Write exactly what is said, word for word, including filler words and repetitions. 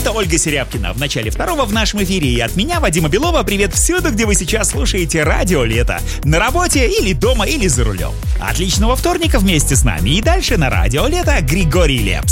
Это Ольга Серябкина. В начале второго в нашем эфире. И от меня, Вадима Белова, привет всюду, где вы сейчас слушаете Радио Лето. На работе или дома, или за рулем. Отличного вторника вместе с нами. И дальше на Радио Лето Григорий Лепс.